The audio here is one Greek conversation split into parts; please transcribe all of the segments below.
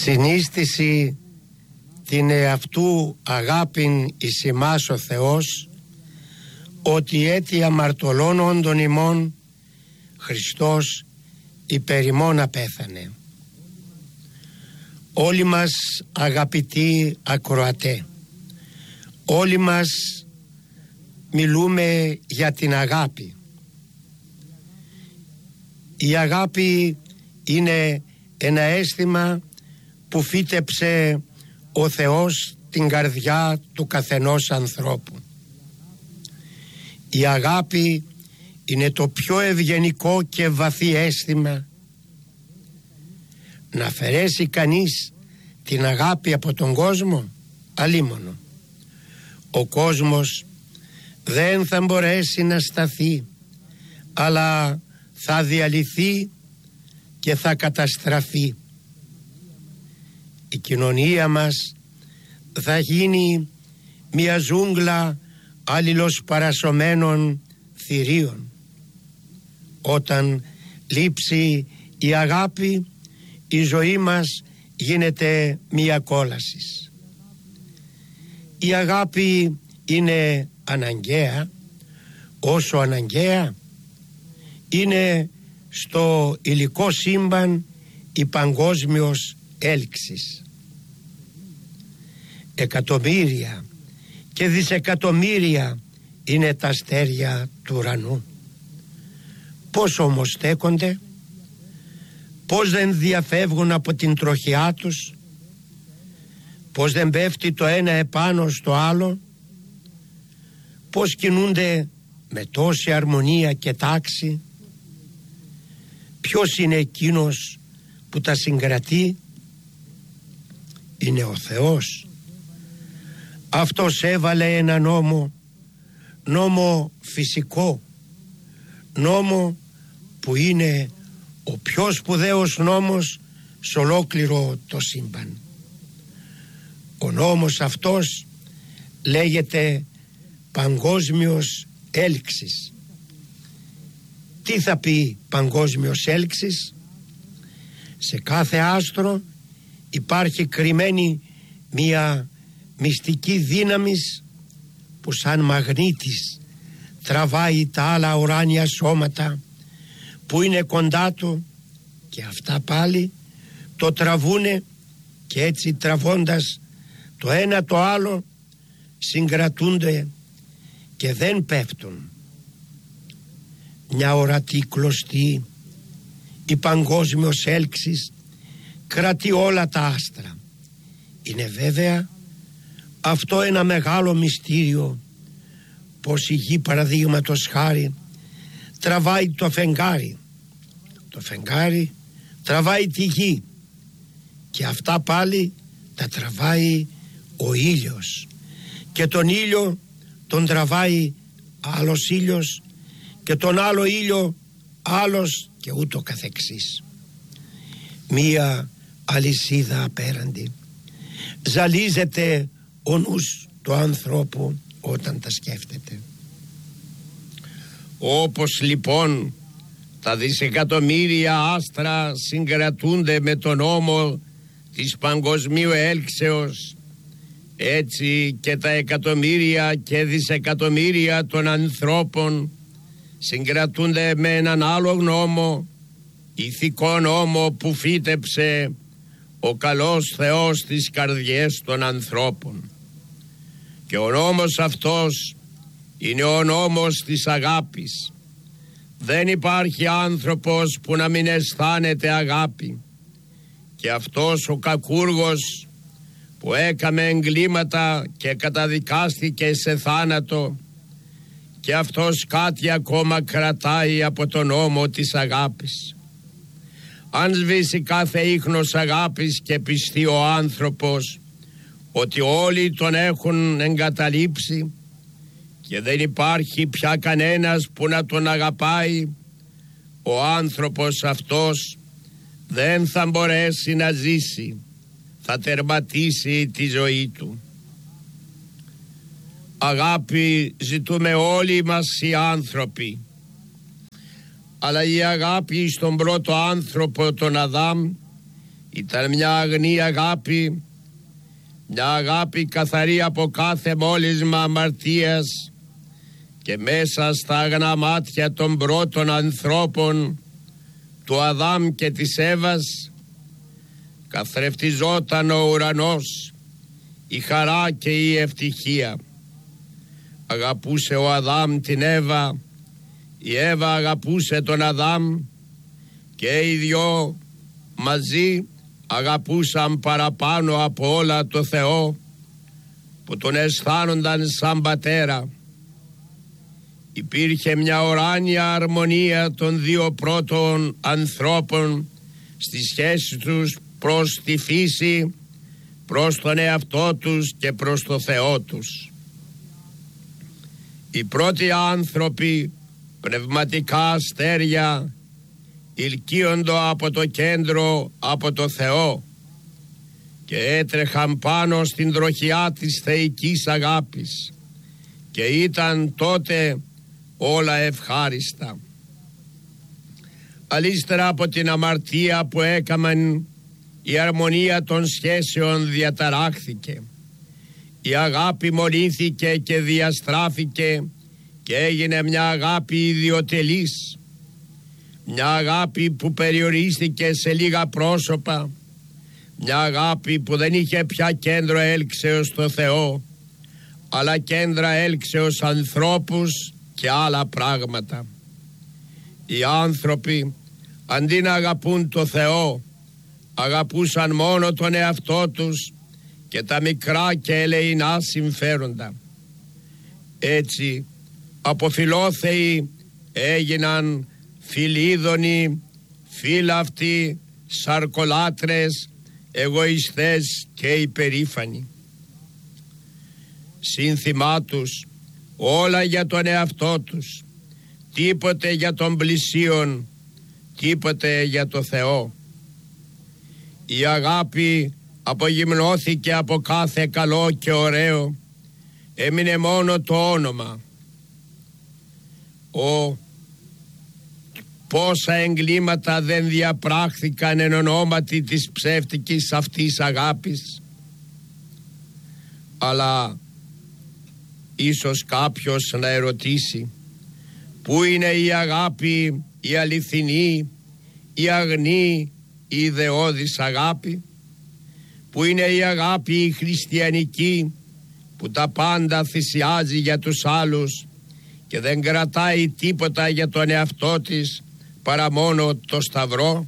συνίστηση την εαυτού αγάπην εις ημάς ο Θεός, ότι έτι αμαρτωλών όντων ημών Χριστός υπέρ ημών απέθανε. Όλοι μας αγαπητοί ακροατέ, όλοι μας μιλούμε για την αγάπη. Η αγάπη είναι ένα αίσθημα που φύτεψε ο Θεός την καρδιά του καθενός ανθρώπου. Η αγάπη είναι το πιο ευγενικό και βαθύ αίσθημα. Να αφαιρέσει κανείς την αγάπη από τον κόσμο, αλίμονο. Ο κόσμος δεν θα μπορέσει να σταθεί, αλλά θα διαλυθεί και θα καταστραφεί. Η κοινωνία μας θα γίνει μια ζούγκλα αλληλοσπαρασωμένων θηρίων. Όταν λείψει η αγάπη, η ζωή μας γίνεται μια κόλαση. Η αγάπη είναι αναγκαία, όσο αναγκαία είναι στο υλικό σύμπαν η παγκόσμιος έλξης. Εκατομμύρια και δισεκατομμύρια είναι τα αστέρια του ουρανού. Πώς όμως στέκονται, πώς δεν διαφεύγουν από την τροχιά τους, πώς δεν πέφτει το ένα επάνω στο άλλο, πώς κινούνται με τόση αρμονία και τάξη. Ποιος είναι εκείνος που τα συγκρατεί? Είναι ο Θεός. Αυτός έβαλε ένα νόμο φυσικό, νόμο που είναι ο πιο σπουδαίος νόμος σε ολόκληρο το σύμπαν. Ο νόμος αυτός λέγεται παγκόσμιος έλξης. Τι θα πει παγκόσμιος έλξης? Σε κάθε άστρο υπάρχει κρυμμένη μια μυστική δύναμης που σαν μαγνήτης τραβάει τα άλλα ουράνια σώματα που είναι κοντά του, και αυτά πάλι το τραβούνε, και έτσι τραβώντας το ένα το άλλο συγκρατούνται και δεν πέφτουν. Μια ορατή κλωστή, η παγκόσμιος έλξης, κρατεί όλα τα άστρα. Είναι βέβαια αυτό ένα μεγάλο μυστήριο, πως η γη, παραδείγματος χάρη, τραβάει το φεγγάρι, το φεγγάρι τραβάει τη γη, και αυτά πάλι τα τραβάει ο ήλιος, και τον ήλιο τον τραβάει άλλος ήλιος, και τον άλλο ήλιο άλλος, και ούτω καθεξής. Μία αλυσίδα απέραντη. Ζαλίζεται ο νους του ανθρώπου όταν τα σκέφτεται. Όπως λοιπόν τα δισεκατομμύρια άστρα συγκρατούνται με τον νόμο της παγκοσμίου έλξεως, έτσι και τα εκατομμύρια και δισεκατομμύρια των ανθρώπων συγκρατούνται με έναν άλλο νόμο, ηθικό νόμο που φύτεψε ο καλός Θεός στις καρδιές των ανθρώπων. Και ο νόμος αυτός είναι ο νόμος της αγάπης. Δεν υπάρχει άνθρωπος που να μην αισθάνεται αγάπη. Και αυτός ο κακούργος που έκαμε εγκλήματα και καταδικάστηκε σε θάνατο, και αυτός κάτι ακόμα κρατάει από τον νόμο της αγάπης. Αν σβήσει κάθε ίχνος αγάπης και πιστεί ο άνθρωπος ότι όλοι τον έχουν εγκαταλείψει και δεν υπάρχει πια κανένας που να τον αγαπάει, ο άνθρωπος αυτός δεν θα μπορέσει να ζήσει, θα τερματίσει τη ζωή του. Αγάπη ζητούμε όλοι μας οι άνθρωποι, αλλά η αγάπη στον πρώτο άνθρωπο, τον Αδάμ, Ήταν μια αγνή αγάπη, μια αγάπη καθαρή από κάθε μόλυσμα αμαρτίας, και μέσα στα αγνά μάτια των πρώτων ανθρώπων, του Αδάμ και της Εύας, καθρεφτιζόταν ο ουρανός, η χαρά και η ευτυχία. Αγαπούσε ο Αδάμ την Εύα, η Εύα αγαπούσε τον Αδάμ, και οι δυο μαζί αγαπούσαν παραπάνω από όλα το Θεό, που τον αισθάνονταν σαν πατέρα. Υπήρχε μια ουράνια αρμονία των δύο πρώτων ανθρώπων στη σχέση τους προς τη φύση, προς τον εαυτό τους και προς το Θεό τους. Οι πρώτοι άνθρωποι, πνευματικά αστέρια, ηλκίοντο από το κέντρο, από το Θεό, και έτρεχαν πάνω στην τροχιά της θεϊκής αγάπης, και ήταν τότε όλα ευχάριστα. Αλίστερα από την αμαρτία που έκαμαν, η αρμονία των σχέσεων διαταράχθηκε. Η αγάπη μολύνθηκε και διαστράφηκε και έγινε μια αγάπη ιδιοτελής, μια αγάπη που περιορίστηκε σε λίγα πρόσωπα, μια αγάπη που δεν είχε πια κέντρο έλξεως στο Θεό, αλλά κέντρα έλξεως ανθρώπους και άλλα πράγματα. Οι άνθρωποι, αντί να αγαπούν το Θεό, αγαπούσαν μόνο τον εαυτό τους και τα μικρά και ελεεινά συμφέροντα. Έτσι αποφιλόθεοι έγιναν φιλίδωνοι, φύλαυτοι, σαρκολάτρες, εγωιστές και υπερήφανοι. Σύνθημά τους όλα για τον εαυτό τους, τίποτε για τον πλησίον, τίποτε για το Θεό. Η αγάπη απογυμνώθηκε από κάθε καλό και ωραίο, έμεινε μόνο το όνομα. Πόσα εγκλήματα δεν διαπράχθηκαν εν ονόματι της ψεύτικης αυτής αγάπης. Αλλά ίσως κάποιος να ερωτήσει, πού είναι η αγάπη, η αληθινή, η αγνή, η ιδεώδης αγάπη? Πού είναι η αγάπη η χριστιανική, που τα πάντα θυσιάζει για τους άλλους και δεν κρατάει τίποτα για τον εαυτό της παρά μόνο το σταυρό?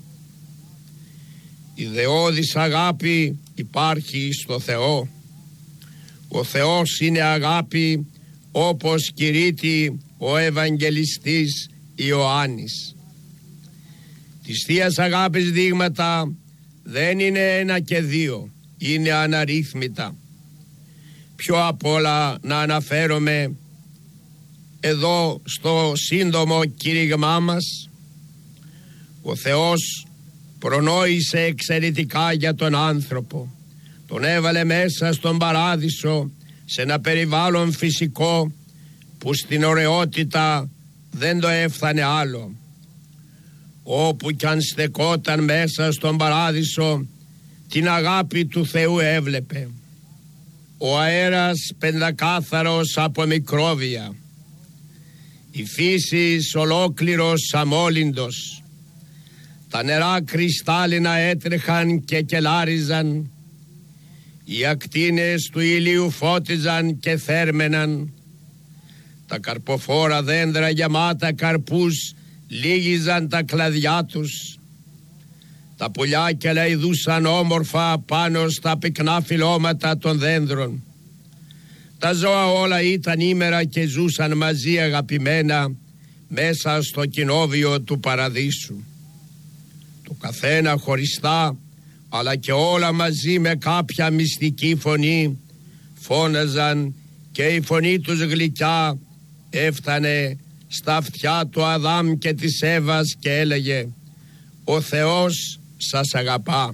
Η ιδεώδης αγάπη υπάρχει στο Θεό. Ο Θεός είναι αγάπη, όπως κηρύττει ο Ευαγγελιστής Ιωάννης. Της Θείας Αγάπης δείγματα δεν είναι ένα και δύο, είναι αναρρύθμιτα. Πιο απ' όλα να αναφέρομαι εδώ στο σύντομο κήρυγμά μας. Ο Θεός προνόησε εξαιρετικά για τον άνθρωπο. Τον έβαλε μέσα στον παράδεισο, σε ένα περιβάλλον φυσικό που στην ωραιότητα δεν το έφτανε άλλο. Όπου κι αν στεκόταν μέσα στον παράδεισο, την αγάπη του Θεού έβλεπε. Ο αέρας πεντακάθαρος από μικρόβια, η φύση ολόκληρος αμόλυντος, τα νερά κρυστάλλινα έτρεχαν και κελάριζαν, οι ακτίνες του ηλίου φώτιζαν και θέρμεναν, τα καρποφόρα δέντρα γεμάτα καρπούς λύγιζαν τα κλαδιά τους, τα πουλιά κελαϊδούσαν όμορφα πάνω στα πυκνά φυλλώματα των δέντρων. Τα ζώα όλα ήταν ήμερα και ζούσαν μαζί αγαπημένα μέσα στο κοινόβιο του παραδείσου. Το καθένα χωριστά, αλλά και όλα μαζί με κάποια μυστική φωνή φώναζαν, και η φωνή τους γλυκιά έφτανε στα αυτιά του Αδάμ και της Εύας και έλεγε: «Ο Θεός σας αγαπά».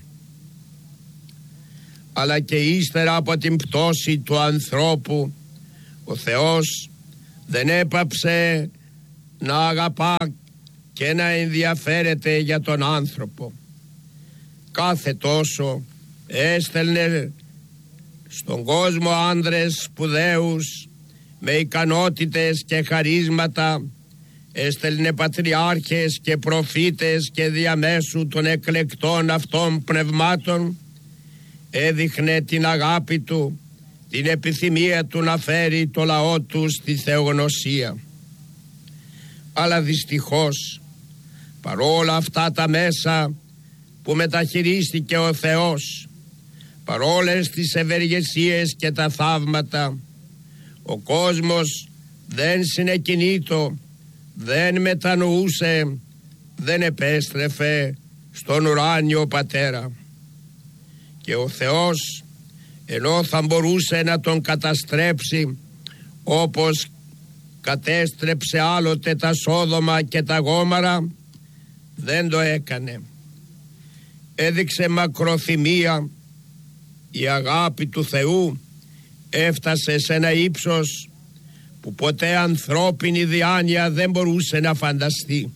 Αλλά και ύστερα από την πτώση του ανθρώπου, ο Θεός δεν έπαψε να αγαπά και να ενδιαφέρεται για τον άνθρωπο. κάθε τόσο έστελνε στον κόσμο άνδρες σπουδαίους με ικανότητες και χαρίσματα, έστελνε πατριάρχες και προφήτες και διαμέσου των εκλεκτών αυτών πνευμάτων έδειχνε την αγάπη του, την επιθυμία του να φέρει το λαό του στη θεογνωσία. Αλλά δυστυχώς παρόλα αυτά τα μέσα που μεταχειρίστηκε ο Θεός, παρόλες τις ευεργεσίες και τα θαύματα, ο κόσμος δεν συνεκινήτω, δεν μετανοούσε, δεν επέστρεφε στον ουράνιο Πατέρα. Και ο Θεός, ενώ θα μπορούσε να τον καταστρέψει όπως κατέστρεψε άλλοτε τα Σόδομα και τα Γόμαρα, δεν το έκανε. Έδειξε μακροθυμία. Η αγάπη του Θεού έφτασε σε ένα ύψος που ποτέ ανθρώπινη διάνοια δεν μπορούσε να φανταστεί.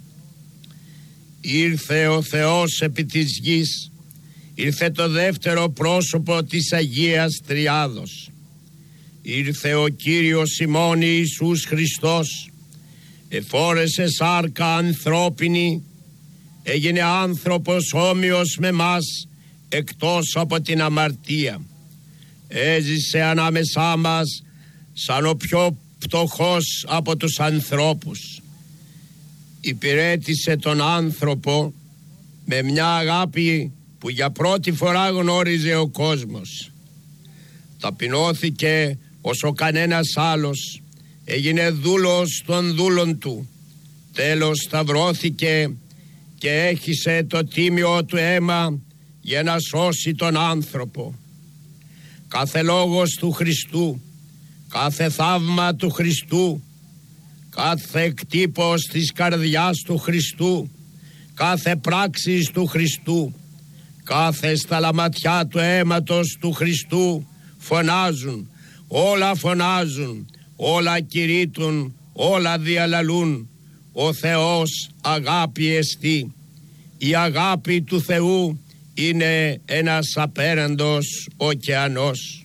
Ήρθε ο Θεός επί της γης, ήρθε το δεύτερο πρόσωπο της Αγίας Τριάδος. Ήρθε ο Κύριος ημών Ιησούς Χριστός, εφόρεσε σάρκα ανθρώπινη, έγινε άνθρωπος όμοιος με μας, εκτός από την αμαρτία. Έζησε ανάμεσά μας σαν ο πιο φτωχός από τους ανθρώπους. Υπηρέτησε τον άνθρωπο με μια αγάπη που για πρώτη φορά γνώριζε ο κόσμος. Ταπεινώθηκε όσο κανένας άλλος, έγινε δούλος των δούλων του, τέλος σταυρώθηκε και έχισε το τίμιο του αίμα για να σώσει τον άνθρωπο. Κάθε λόγος του Χριστού, κάθε θαύμα του Χριστού, κάθε εκτύπος της καρδιάς του Χριστού, κάθε πράξης του Χριστού, κάθε σταλαματιά του αίματος του Χριστού φωνάζουν, όλα φωνάζουν, όλα κηρύττουν, όλα διαλαλούν. Ο Θεός αγάπη εστί. Η αγάπη του Θεού είναι ένας απέραντος ωκεανός.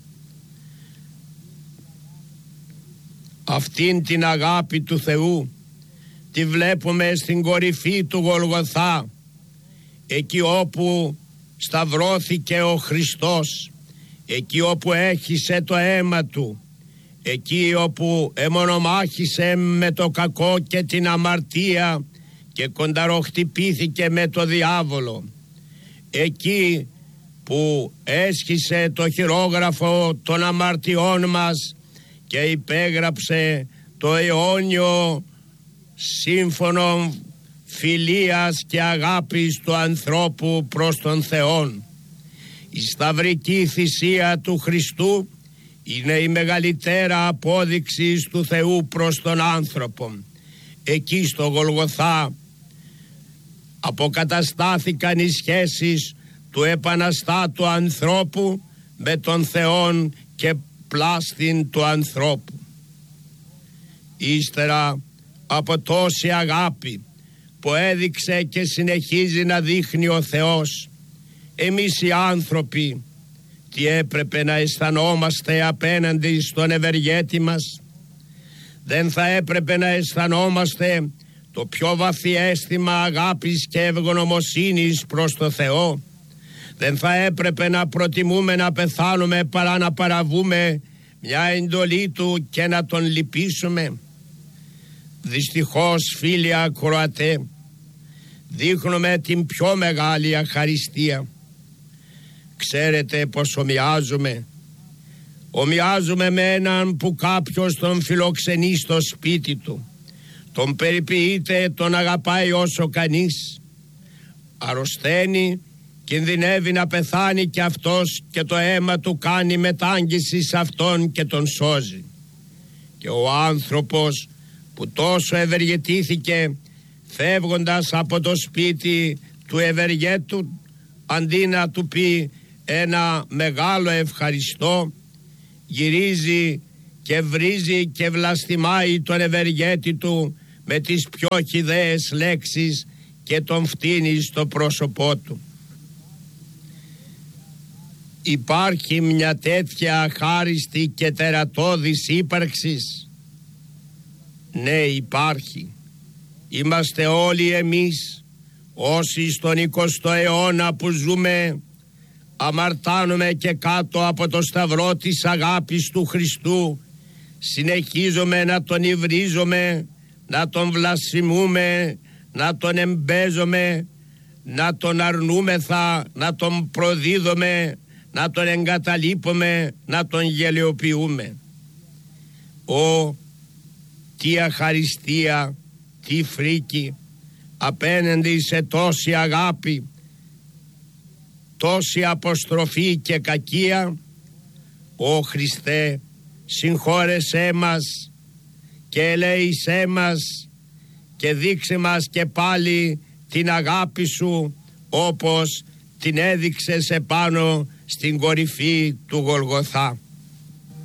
Αυτήν την αγάπη του Θεού τη βλέπουμε στην κορυφή του Γολγοθά, εκεί όπου σταυρώθηκε ο Χριστός, εκεί όπου έχισε το αίμα του, εκεί όπου εμονομάχησε με το κακό και την αμαρτία και κονταροχτυπήθηκε με το διάβολο, εκεί που έσχισε το χειρόγραφο των αμαρτιών μας και υπέγραψε το αιώνιο σύμφωνο φιλίας και αγάπης του ανθρώπου προς τον Θεόν. Η σταυρική θυσία του Χριστού είναι η μεγαλύτερα απόδειξη του Θεού προς τον άνθρωπο. Εκεί στο Γολγοθά αποκαταστάθηκαν οι σχέσεις του επαναστάτου ανθρώπου με τον Θεόν και πλάστην του ανθρώπου. Ύστερα από τόση αγάπη που έδειξε και συνεχίζει να δείχνει ο Θεός, εμείς οι άνθρωποι τι έπρεπε να αισθανόμαστε απέναντι στον ευεργέτη μας? Δεν θα έπρεπε να αισθανόμαστε το πιο βαθύ αίσθημα αγάπης και ευγνωμοσύνης προς το Θεό? Δεν θα έπρεπε να προτιμούμε να πεθάνουμε παρά να παραβούμε μια εντολή του και να τον λυπήσουμε? Δυστυχώς, φίλοι ακροατέ, δείχνουμε την πιο μεγάλη αχαριστία. Ξέρετε πως ομοιάζουμε με έναν που κάποιος τον φιλοξενεί στο σπίτι του, τον περιποιείται, τον αγαπάει όσο κανείς. Αρρωσταίνει, κινδυνεύει να πεθάνει και αυτός και το αίμα του κάνει μετάγγιση σε αυτόν και τον σώζει. Και ο άνθρωπος που τόσο ευεργετήθηκε, φεύγοντας από το σπίτι του ευεργέτου, αντί να του πει ένα μεγάλο ευχαριστώ, γυρίζει και βρίζει και βλαστημάει τον ευεργέτη του με τις πιο χυδαίες λέξεις και τον φτύνει στο πρόσωπό του. Υπάρχει μια τέτοια αχάριστη και τερατώδης ύπαρξης? Ναι, υπάρχει. Είμαστε όλοι εμείς όσοι στον 20ο αιώνα που ζούμε αμαρτάνουμε και κάτω από το σταυρό της αγάπης του Χριστού συνεχίζουμε να τον υβρίζουμε, να τον βλασιμούμε, να τον εμπέζουμε, να τον αρνούμεθα, να τον προδίδουμε, να τον εγκαταλείπουμε, να τον γελιοποιούμε. Τι αχαριστία, τι φρίκη απέναντι σε τόση αγάπη, τόση αποστροφή και κακία. Ω Χριστέ, συγχώρεσέ μας και ελέησέ μας και δείξε μας και πάλι την αγάπη σου όπως την έδειξες επάνω στην κορυφή του Γολγοθά.